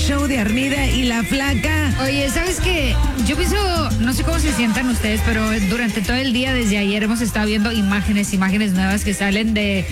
show de Armida y la Flaca. Oye, ¿sabes qué? Yo pienso, no sé cómo se sientan ustedes, pero durante todo el día, desde ayer, hemos estado viendo imágenes nuevas que salen de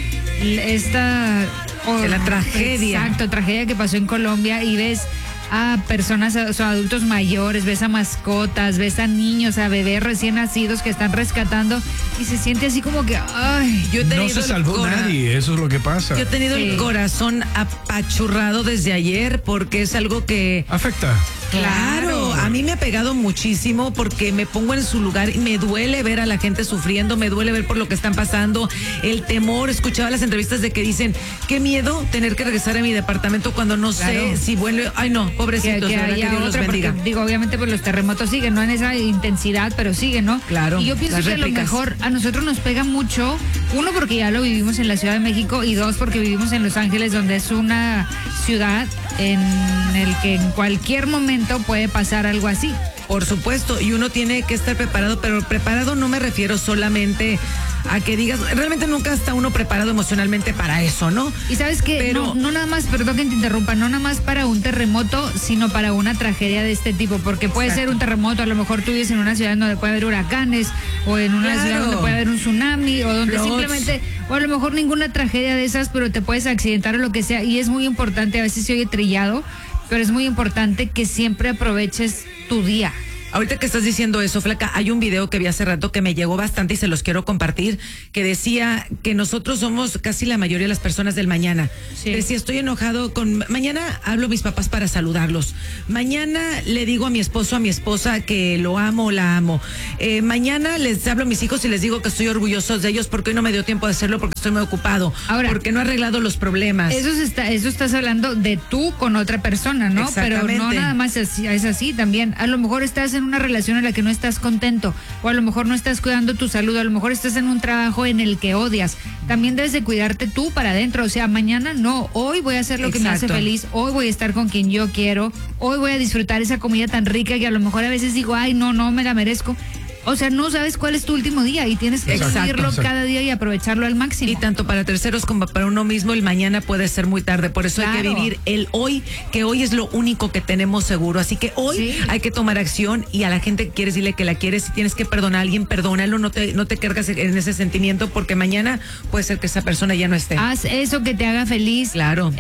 esta... de la tragedia. Exacto, tragedia que pasó en Colombia, y ves a personas, o adultos mayores, ves a mascotas, ves a niños, a bebés recién nacidos que están rescatando, y se siente así como que, ay, yo he tenido no se salvó nadie, eso es lo que pasa. Yo he tenido el corazón apachurrado desde ayer porque es algo que afecta. Claro, a mí me ha pegado muchísimo porque me pongo en su lugar y me duele ver a la gente sufriendo, me duele ver por lo que están pasando, el temor. Escuchaba las entrevistas de que dicen, qué miedo tener que regresar a mi departamento cuando no sé si vuelve. Ay, no, pobrecitos, que que Dios los bendiga. Porque, digo, obviamente pues los terremotos siguen, no en esa intensidad, pero siguen, ¿no? Claro. Y yo pienso que a lo mejor a nosotros nos pega mucho, uno, porque ya lo vivimos en la Ciudad de México, y dos, porque vivimos en Los Ángeles, donde es una ciudad en el que en cualquier momento puede pasar algo así. Por supuesto, y uno tiene que estar preparado, pero preparado no me refiero solamente a que digas, realmente nunca está uno preparado emocionalmente para eso, ¿no? Y sabes que pero no nada más, perdón que te interrumpa, no nada más para un terremoto, sino para una tragedia de este tipo, porque puede ser un terremoto, a lo mejor tú vives en una ciudad donde puede haber huracanes, o en una ciudad donde puede haber un tsunami, o donde simplemente, o a lo mejor ninguna tragedia de esas, pero te puedes accidentar o lo que sea, y es muy importante, a veces se oye trillado, pero es muy importante que siempre aproveches tu día. Ahorita que estás diciendo eso, Flaca, hay un video que vi hace rato que me llegó bastante y se los quiero compartir, que decía que nosotros somos casi la mayoría de las personas del mañana. Sí. Decía, estoy enojado con... Mañana hablo a mis papás para saludarlos. Mañana le digo a mi esposo, a mi esposa que lo amo o la amo. Mañana les hablo a mis hijos y les digo que estoy orgulloso de ellos porque hoy no me dio tiempo de hacerlo porque estoy muy ocupado. Ahora, porque no he arreglado los problemas. Eso estás hablando de tú con otra persona, ¿no? Pero no nada más es así también. A lo mejor estás en una relación en la que no estás contento, o a lo mejor no estás cuidando tu salud, a lo mejor estás en un trabajo en el que odias. También debes de cuidarte tú para adentro, o sea, mañana no, hoy voy a hacer lo que me hace feliz, hoy voy a estar con quien yo quiero, hoy voy a disfrutar esa comida tan rica que a lo mejor a veces digo, ay, no me la merezco. O sea, no sabes cuál es tu último día y tienes que vivirlo cada día y aprovecharlo al máximo. Y tanto para terceros como para uno mismo, el mañana puede ser muy tarde. Por eso hay que vivir el hoy, que hoy es lo único que tenemos seguro. Así que hoy hay que tomar acción, y a la gente que quieres decirle que la quieres. Si tienes que perdonar a alguien, perdónalo, no te cargas en ese sentimiento, porque mañana puede ser que esa persona ya no esté. Haz eso que te haga feliz. Claro.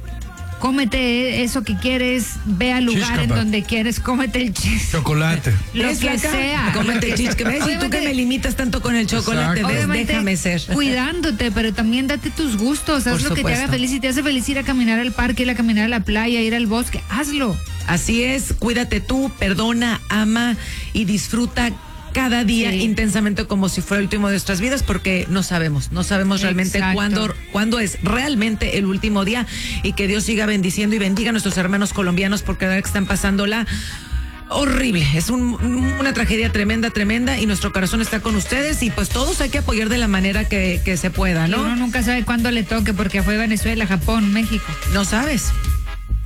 Cómete eso que quieres, ve al lugar en donde quieres, cómete el chocolate. Lo que sea. Cómete el chisque. ¿Ves? Y tú que me limitas tanto con el chocolate, déjame ser. Cuidándote, pero también date tus gustos, haz lo que te haga feliz. Si te hace feliz ir a caminar al parque, ir a caminar a la playa, ir al bosque, hazlo. Así es, cuídate tú, perdona, ama y disfruta cada día intensamente como si fuera el último de nuestras vidas, porque no sabemos realmente cuándo es realmente el último día, y que Dios siga bendiciendo y bendiga a nuestros hermanos colombianos, porque ahora que están pasándola horrible, es una tragedia tremenda, y nuestro corazón está con ustedes, y pues todos hay que apoyar de la manera que se pueda, ¿no? Y uno nunca sabe cuándo le toque, porque fue Venezuela, Japón, México. No sabes.